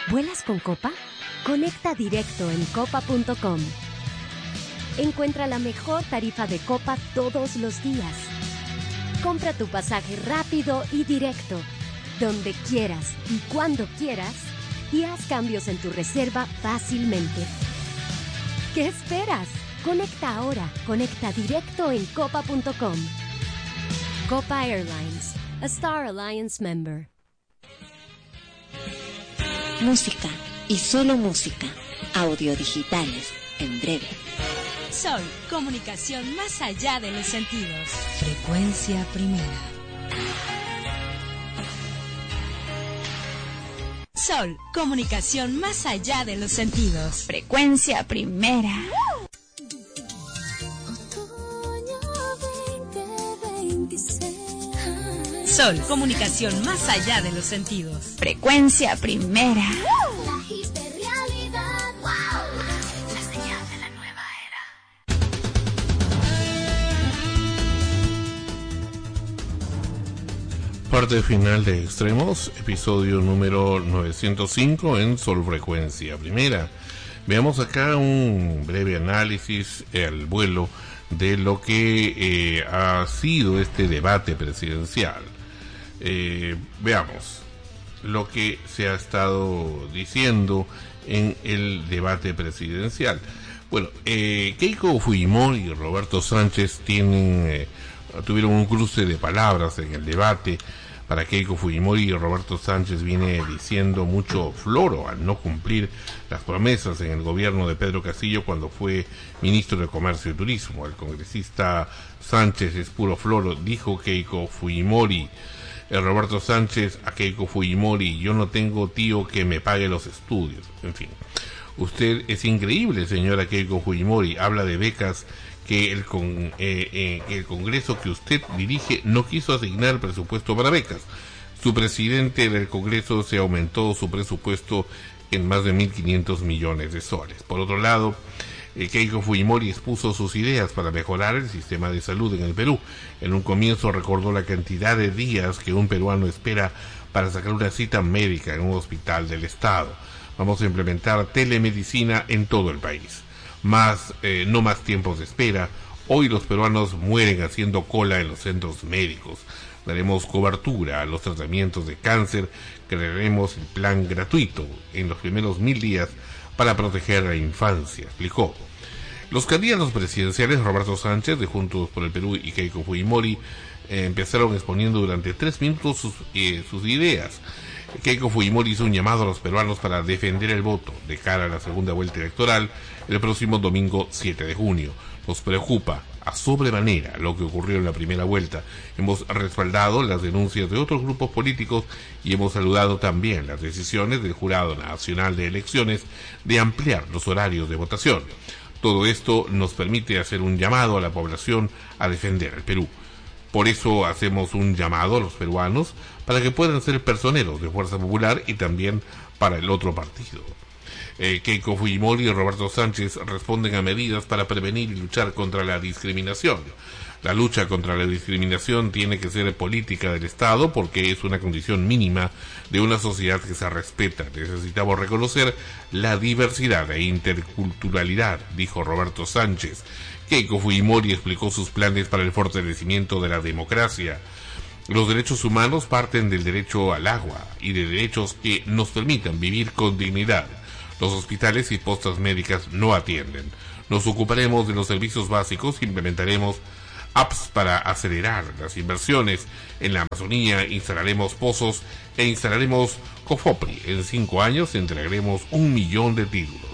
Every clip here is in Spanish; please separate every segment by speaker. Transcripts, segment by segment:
Speaker 1: ¿Vuelas con Copa? Conecta directo en copa.com. Encuentra la mejor tarifa de Copa todos los días. Compra tu pasaje rápido y directo, donde quieras y cuando quieras, y haz cambios en tu reserva fácilmente. ¿Qué esperas? Conecta ahora. Conecta directo en copa.com. Copa Airlines, a Star Alliance member.
Speaker 2: Música y solo música. Audio digitales en breve.
Speaker 3: Sol, comunicación más allá de los sentidos. Frecuencia primera. Sol, comunicación más allá de los sentidos.
Speaker 2: Frecuencia primera.
Speaker 3: Sol, comunicación más allá de los sentidos.
Speaker 2: Frecuencia primera.
Speaker 4: La hiperrealidad, wow. La señal de la nueva era.
Speaker 5: Parte final de Extremos, episodio número 905 en Sol Frecuencia Primera. Veamos acá un breve análisis al vuelo de lo que ha sido este debate presidencial. Veamos lo que se ha estado diciendo en el debate presidencial. Bueno, Keiko Fujimori y Roberto Sánchez tuvieron un cruce de palabras en el debate. Para Keiko Fujimori, Roberto Sánchez viene diciendo mucho floro al no cumplir las promesas en el gobierno de Pedro Castillo cuando fue ministro de Comercio y Turismo. El congresista Sánchez es puro floro, dijo Keiko Fujimori. Roberto Sánchez a Keiko Fujimori: yo no tengo tío que me pague los estudios. En fin, usted es increíble, señora Keiko Fujimori. Habla de becas que el Congreso que usted dirige no quiso asignar presupuesto para becas. Su presidente del Congreso se aumentó su presupuesto en más de 1.500 millones de soles. Por otro lado, Keiko Fujimori expuso sus ideas para mejorar el sistema de salud en el Perú. En un comienzo recordó la cantidad de días que un peruano espera para sacar una cita médica en un hospital del Estado. Vamos a implementar telemedicina en todo el país. No más tiempos de espera. Hoy los peruanos mueren haciendo cola en los centros médicos. Daremos cobertura a los tratamientos de cáncer. Crearemos el plan gratuito en los primeros 1000 días para proteger a la infancia, explicó. Los candidatos presidenciales Roberto Sánchez de Juntos por el Perú y Keiko Fujimori empezaron exponiendo durante 3 minutos sus ideas. Keiko Fujimori hizo un llamado a los peruanos para defender el voto de cara a la segunda vuelta electoral el próximo domingo 7 de junio. Nos preocupa a sobremanera lo que ocurrió en la primera vuelta. Hemos respaldado las denuncias de otros grupos políticos y hemos saludado también las decisiones del Jurado Nacional de Elecciones de ampliar los horarios de votación. Todo esto nos permite hacer un llamado a la población a defender al Perú. Por eso hacemos un llamado a los peruanos para que puedan ser personeros de Fuerza Popular y también para el otro partido. Keiko Fujimori y Roberto Sánchez responden a medidas para prevenir y luchar contra la discriminación. La lucha contra la discriminación tiene que ser política del Estado porque es una condición mínima de una sociedad que se respeta. Necesitamos reconocer la diversidad e interculturalidad, dijo Roberto Sánchez. Keiko Fujimori explicó sus planes para el fortalecimiento de la democracia. Los derechos humanos parten del derecho al agua y de derechos que nos permitan vivir con dignidad. Los hospitales y postas médicas no atienden. Nos ocuparemos de los servicios básicos, implementaremos apps para acelerar las inversiones. En la Amazonía instalaremos pozos e instalaremos COFOPRI. En 5 años entregaremos 1 millón de títulos.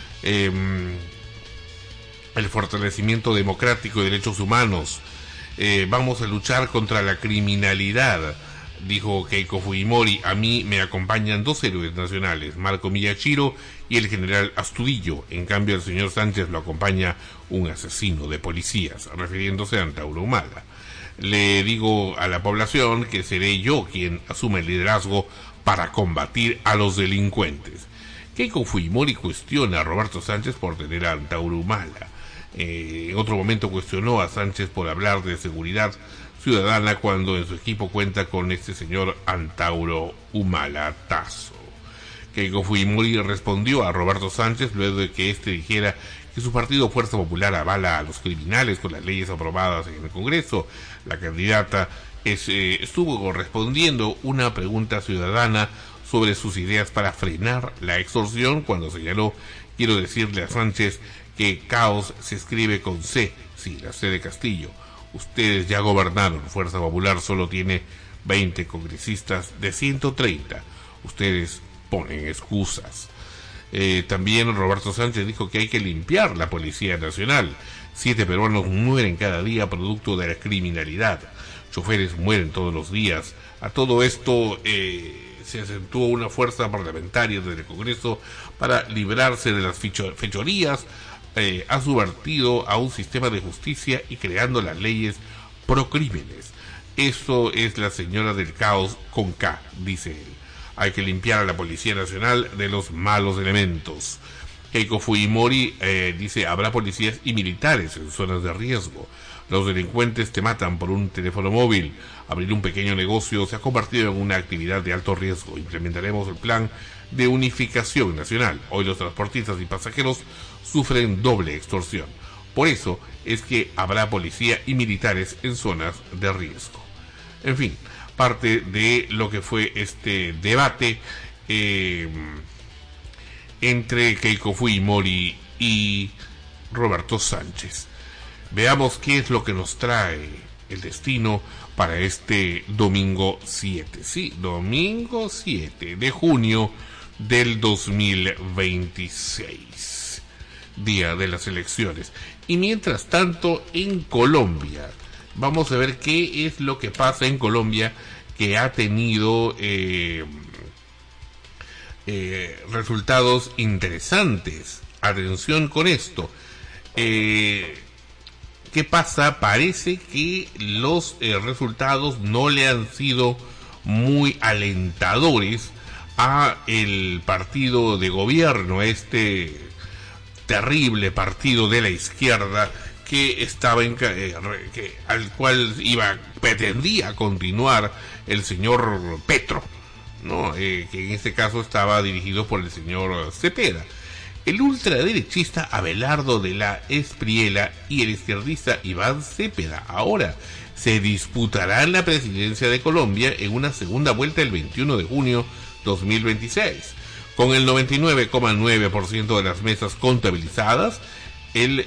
Speaker 5: El fortalecimiento democrático y derechos humanos. Vamos a luchar contra la criminalidad, dijo Keiko Fujimori. A mí me acompañan 2 héroes nacionales, Marco Miyashiro y el general Astudillo. En cambio, al señor Sánchez lo acompaña un asesino de policías, refiriéndose a Antauro Humala. Le digo a la población que seré yo quien asuma el liderazgo para combatir a los delincuentes. Keiko Fujimori cuestiona a Roberto Sánchez por tener a Antauro Humala. En otro momento cuestionó a Sánchez por hablar de seguridad ciudadana cuando en su equipo cuenta con este señor Antauro Humala Tazo. Keiko Fujimori respondió a Roberto Sánchez luego de que éste dijera que su partido Fuerza Popular avala a los criminales con las leyes aprobadas en el Congreso. La candidata estuvo respondiendo una pregunta ciudadana sobre sus ideas para frenar la extorsión cuando señaló: quiero decirle a Sánchez que caos se escribe con C, sí, la C de Castillo. Ustedes ya gobernaron, Fuerza Popular solo tiene 20 congresistas de 130. Ustedes ponen excusas. También Roberto Sánchez dijo que hay que limpiar la Policía Nacional. 7 peruanos mueren cada día producto de la criminalidad. Choferes mueren todos los días. A todo esto se acentuó una fuerza parlamentaria desde el Congreso para librarse de las fechorías. Ha subvertido a un sistema de justicia y creando las leyes pro crímenes. Eso es la señora del caos con K, dice él. Hay que limpiar a la Policía Nacional de los malos elementos. Keiko Fujimori dice: habrá policías y militares en zonas de riesgo. Los delincuentes te matan por un teléfono móvil. Abrir un pequeño negocio se ha convertido en una actividad de alto riesgo. Implementaremos el plan de unificación nacional. Hoy los transportistas y pasajeros sufren doble extorsión. Por eso es que habrá policía y militares en zonas de riesgo. En fin, parte de lo que fue este debate entre Keiko Fujimori y Roberto Sánchez. Veamos qué es lo que nos trae el destino para este domingo 7. Sí, domingo 7 de junio del 2026, día de las elecciones. Y mientras tanto, en Colombia, vamos a ver qué es lo que pasa en Colombia, que ha tenido resultados interesantes. Atención con esto. ¿Qué pasa? Parece que los resultados no le han sido muy alentadores a el partido de gobierno, este terrible partido de la izquierda que estaba al cual pretendía continuar el señor Petro, ¿no? Que en este caso estaba dirigido por el señor Cepeda. El ultraderechista Abelardo de la Espriella y el izquierdista Iván Cepeda ahora se disputarán la presidencia de Colombia en una segunda vuelta el 21 de junio 2026. Con el 99,9% de las mesas contabilizadas, el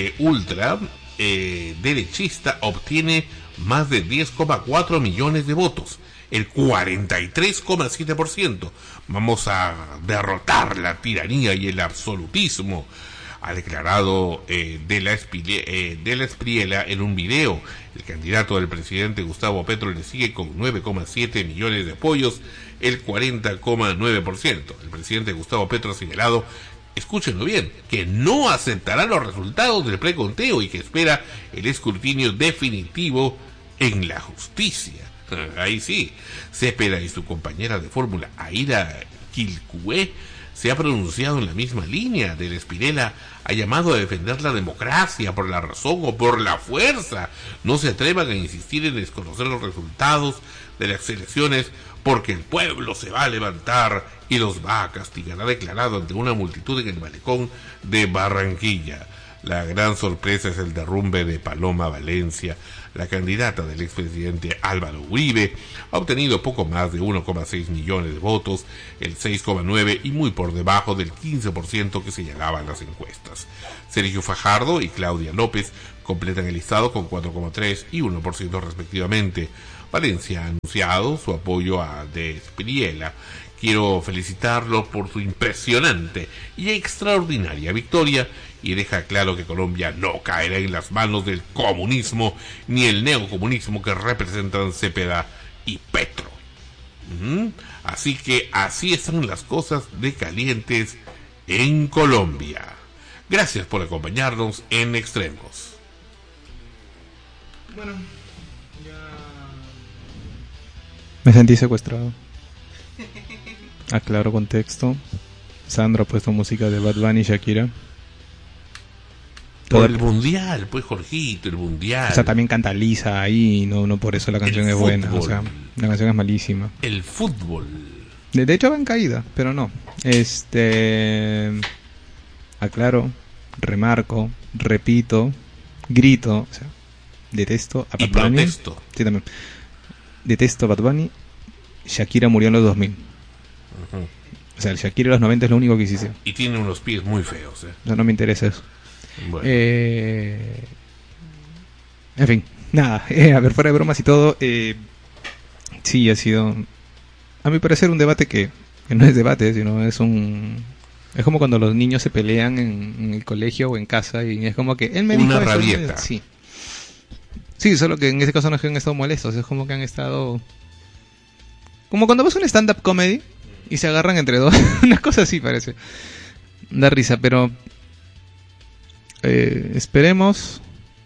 Speaker 5: ultraderechista obtiene más de 10,4 millones de votos, el 43,7%. Vamos a derrotar la tiranía y el absolutismo, ha declarado de la Espriella en un video. El candidato del presidente Gustavo Petro le sigue con 9,7 millones de apoyos, el 40,9%. El presidente Gustavo Petro ha señalado, escúchenlo bien, que no aceptará los resultados del preconteo y que espera el escrutinio definitivo en la justicia. Ahí sí, Cepeda y su compañera de fórmula, Aida Quilcué, se ha pronunciado en la misma línea. De la Espriella ha llamado a defender la democracia por la razón o por la fuerza. No se atrevan a insistir en desconocer los resultados de las elecciones porque el pueblo se va a levantar y los va a castigar, ha declarado ante una multitud en el malecón de Barranquilla. La gran sorpresa es el derrumbe de Paloma Valencia. La candidata del expresidente Álvaro Uribe ha obtenido poco más de 1,6 millones de votos, el 6,9% y muy por debajo del 15% que señalaban las encuestas. Sergio Fajardo y Claudia López completan el listado con 4,3% y 1% respectivamente. Valencia ha anunciado su apoyo a De Espriella. Quiero felicitarlo por su impresionante y extraordinaria victoria y deja claro que Colombia no caerá en las manos del comunismo ni el neocomunismo que representan Cepeda y Petro. Así que así están las cosas de calientes en Colombia. Gracias por acompañarnos en Extremos.
Speaker 6: Bueno, me sentí secuestrado. Aclaro contexto. Sandro ha puesto música de Bad Bunny y Shakira.
Speaker 5: Por el mundial, pues Jorgito, el mundial.
Speaker 6: O sea, también canta Lisa ahí, no por eso la canción es buena. O sea, la canción es malísima.
Speaker 5: El fútbol.
Speaker 6: De hecho va en caída, pero no. Aclaro, remarco, repito, grito, o sea, detesto a
Speaker 5: Y
Speaker 6: Bad Bunny.
Speaker 5: protesto.
Speaker 6: Sí, también. Detesto a Bad Bunny. Shakira murió en los 2000.
Speaker 5: Ujú.
Speaker 6: O sea, el Shakira de los 90 es lo único que hiciste.
Speaker 5: Y tiene unos pies muy feos, ¿eh?
Speaker 6: O sea, no me interesa eso.
Speaker 5: Bueno.
Speaker 6: En fin, nada. A ver, fuera de bromas y todo, sí, ha sido, a mi parecer, un debate que no es debate, sino es un... Es como cuando los niños se pelean en el colegio o en casa y es como que él me dijo
Speaker 5: Una
Speaker 6: eso,
Speaker 5: rabieta.
Speaker 6: sí. Sí, solo que en este caso no es que han estado molestos, es como que han estado... Como cuando ves un stand-up comedy y se agarran entre dos. Una cosa así parece. Da risa, pero... esperemos...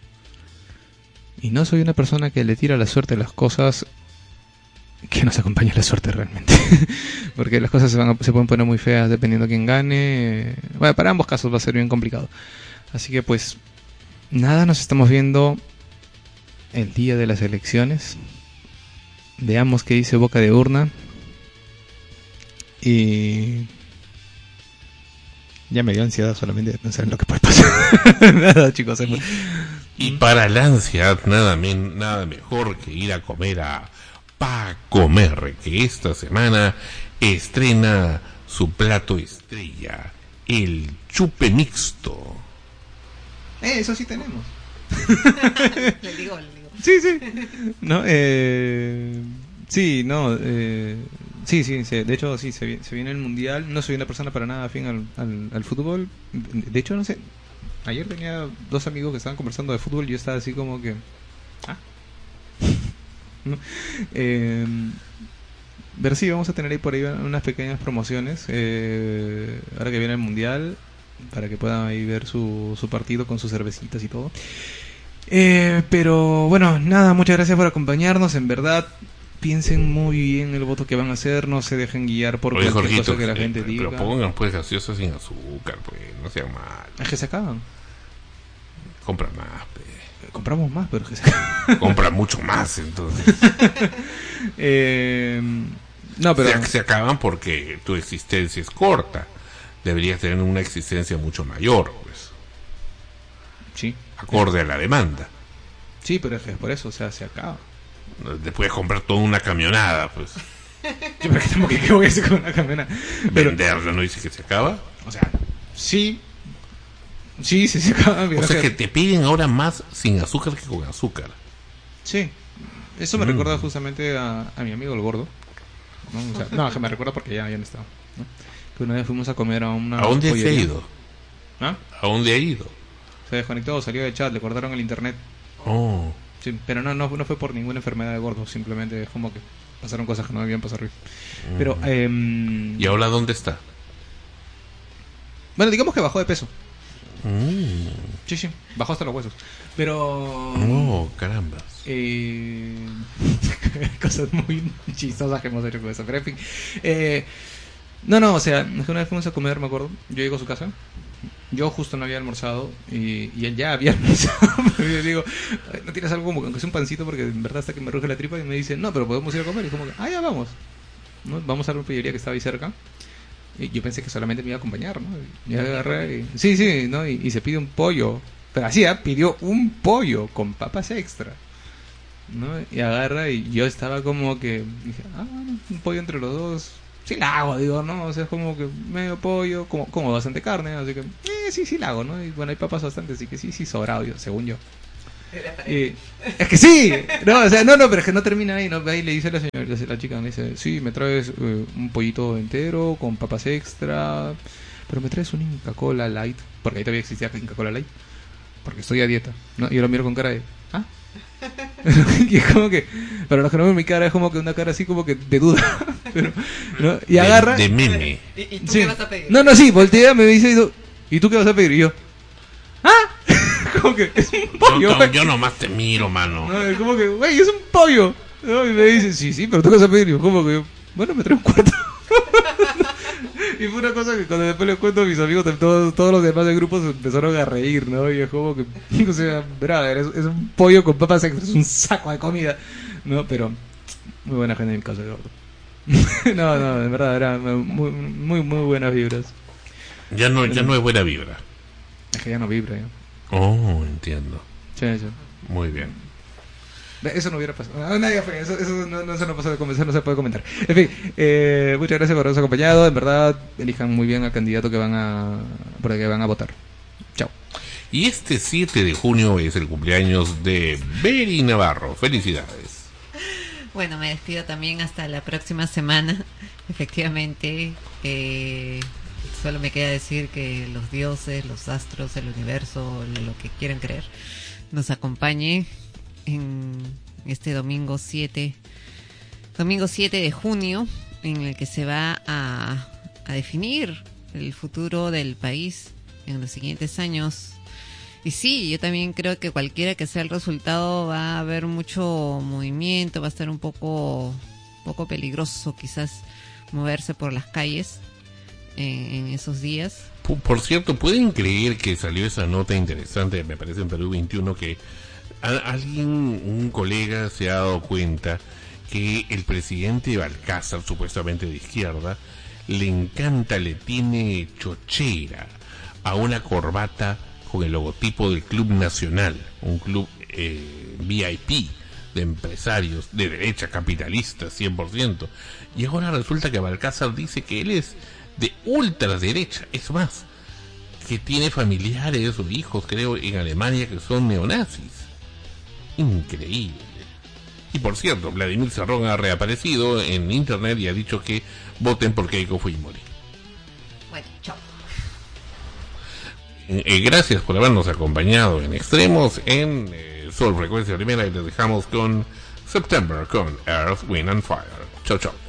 Speaker 6: Y no soy una persona que le tira la suerte a las cosas, que nos acompañe la suerte realmente. Porque las cosas se pueden poner muy feas dependiendo de quién gane. Bueno, para ambos casos va a ser bien complicado. Así que pues, nada, nos estamos viendo el día de las elecciones. Veamos qué dice Boca de Urna. Y... ya me dio ansiedad solamente de pensar en lo que puede pasar. Nada, chicos.
Speaker 5: Y para la ansiedad, nada mejor que ir a comer a Pa Comer, que esta semana estrena su plato estrella, el chupe mixto.
Speaker 6: Eso sí tenemos.
Speaker 7: Le digo.
Speaker 6: Sí. No, sí, no, sí, de hecho sí, se viene el mundial. No soy una persona para nada afín al fútbol. De hecho, no sé, ayer tenía dos amigos que estaban conversando de fútbol y yo estaba así como que... ¿no? Pero sí, vamos a tener ahí por ahí unas pequeñas promociones ahora que viene el mundial, para que puedan ahí ver su partido con sus cervecitas y todo. Pero bueno, nada, muchas gracias por acompañarnos. En verdad, piensen muy bien el voto que van a hacer, no se dejen guiar por
Speaker 5: Oye,
Speaker 6: cualquier
Speaker 5: Jorgito,
Speaker 6: cosa que la gente diga.
Speaker 5: pero pongan pues gaseosas sin azúcar, pues, no sean mal.
Speaker 6: Es que se acaban.
Speaker 5: Compra más, pues.
Speaker 6: Compramos más, pero es que se acaban.
Speaker 5: Compra mucho más, entonces.
Speaker 6: No, pero...
Speaker 5: Se acaban porque tu existencia es corta. Deberías tener una existencia mucho mayor, pues.
Speaker 6: Sí.
Speaker 5: Acorde a la demanda.
Speaker 6: Sí, pero es que es por eso, o sea, se acaba.
Speaker 5: Te puedes comprar toda una camionada, pues.
Speaker 6: Yo creo que tengo que voy a hacer con una camioneta. Pero,
Speaker 5: Venderla, ¿no dice que se acaba?
Speaker 6: o sea, sí, se acaba.
Speaker 5: O sea que te piden ahora más sin azúcar que con azúcar.
Speaker 6: Sí, eso me recuerda justamente a mi amigo el gordo, ¿no? O sea, no, que me recuerda porque ya no estaba, ¿no? Que una vez fuimos a comer a una...
Speaker 5: ¿A dónde se ha
Speaker 6: pollería.
Speaker 5: ido?
Speaker 6: ¿Ah?
Speaker 5: ¿A dónde ha ido?
Speaker 6: Se desconectó, salió del chat, le cortaron el internet.
Speaker 5: Oh.
Speaker 6: Sí, pero no fue por ninguna enfermedad de gordo, simplemente es como que pasaron cosas que no debían pasar. Pero,
Speaker 5: ¿Y ahora dónde está?
Speaker 6: bueno, digamos que bajó de peso.
Speaker 5: Mm.
Speaker 6: Sí, bajó hasta los huesos. Pero...
Speaker 5: Oh, carambas.
Speaker 6: cosas muy chistosas que hemos hecho con eso. Pero en fin. No, o sea, una vez fuimos a comer, me acuerdo. Yo llego a su casa. Yo justo no había almorzado y él ya había almorzado. Pero yo digo, ¿no tienes algo como que aunque sea un pancito? Porque en verdad hasta que me ruge la tripa. Y me dice, no, pero podemos ir a comer. Y como que, ya vamos, ¿no? Vamos a la pollería que estaba ahí cerca. Y yo pensé que solamente me iba a acompañar, ¿no? Y agarré y... Sí, ¿no? Y se pide un pollo. Pero así, pidió un pollo con papas extra, ¿no? Y agarra y yo estaba como que... Dije, bueno, un pollo entre los dos... Sí la hago, digo, ¿no? O sea, es como que medio pollo, como bastante carne, así que... sí la hago, ¿no? Y bueno, hay papas bastante, así que sí, sobrado, según yo. Es que sí, no, o sea, no, pero es que no termina ahí, ¿no? Ahí le dice la chica, me dice, sí, me traes un pollito entero con papas extra, pero me traes un Inca Cola Light, porque ahí todavía existía Inca Cola Light, porque estoy a dieta, ¿no? Y yo lo miro con cara de, y es como que, pero los que no ven mi cara es como que una cara así como que de duda, pero, ¿no? Y agarra
Speaker 5: de meme.
Speaker 7: ¿Y tú
Speaker 6: sí.
Speaker 7: qué vas a pedir?
Speaker 6: No, sí, voltea, me dice, ¿y tú qué vas a pedir? Y yo, como que es un pollo.
Speaker 5: Yo nomás te miro, mano.
Speaker 6: No, es como que, güey, es un pollo, ¿no? Y me dice, sí, pero tú qué vas a pedir. Y yo, como que, bueno, me trae un cuarto. Y fue una cosa que cuando después les cuento a mis amigos, todos los demás del grupo se empezaron a reír, ¿no? Y es como que, o sea, brother, es un pollo con papas extras, es un saco de comida, ¿no? Pero muy buena gente en el caso de gordo. No, de verdad, era muy, muy, muy buenas vibras.
Speaker 5: Ya no es buena vibra.
Speaker 6: Es que ya no vibra, ya.
Speaker 5: Oh, entiendo.
Speaker 6: Sí.
Speaker 5: Muy bien.
Speaker 6: Eso no hubiera pasado. Eso no se nos pasó de convencer, no se puede comentar. En fin, muchas gracias por habernos acompañado. En verdad, elijan muy bien al candidato por el que van a votar. Chao.
Speaker 5: Y este 7 de junio es el cumpleaños de Beri Navarro. Felicidades.
Speaker 7: Bueno, me despido también hasta la próxima semana. Efectivamente, solo me queda decir que los dioses, los astros, el universo, lo que quieran creer, nos acompañe en este domingo 7 de junio, en el que se va a definir el futuro del país en los siguientes años. Y sí, yo también creo que cualquiera que sea el resultado va a haber mucho movimiento, va a estar un poco peligroso quizás moverse por las calles en esos días.
Speaker 5: Por cierto, ¿pueden creer que salió esa nota interesante, me parece en Perú 21, que un colega se ha dado cuenta que el presidente Balcázar, supuestamente de izquierda, le tiene chochera a una corbata con el logotipo del Club Nacional, un club VIP de empresarios de derecha, capitalistas 100%, y ahora resulta que Balcázar dice que él es de ultraderecha, es más, que tiene familiares o hijos, creo, en Alemania que son neonazis. Increíble. Y por cierto, Vladimir Cerrón ha reaparecido en internet y ha dicho que voten por Keiko Fujimori.
Speaker 7: Bueno, chao.
Speaker 5: Gracias por habernos acompañado en Extremos en Sol Frecuencia Primera, y les dejamos con September con Earth, Wind and Fire. Chao, chao.